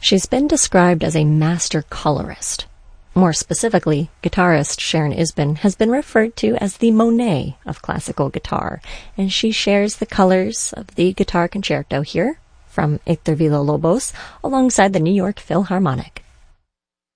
She's been described as a master colorist. More specifically, guitarist Sharon Isbin has been referred to as the Monet of classical guitar, and she shares the colors of the guitar concerto here from Hector Villa-Lobos alongside the New York Philharmonic.